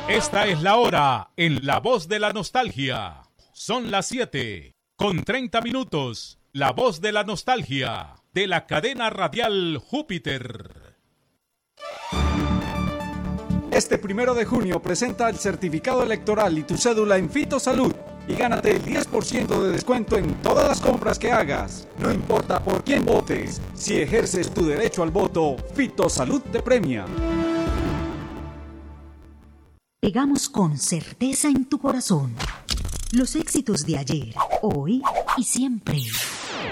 Esta es la hora en La Voz de la Nostalgia. Son las 7:30. La Voz de la Nostalgia, de la cadena radial Júpiter. Este 1 de junio presenta el certificado electoral y tu cédula en Fitosalud y gánate el 10% de descuento en todas las compras que hagas. No importa por quién votes, si ejerces tu derecho al voto, Fitosalud te premia. Pegamos con certeza en tu corazón los éxitos de ayer, hoy y siempre.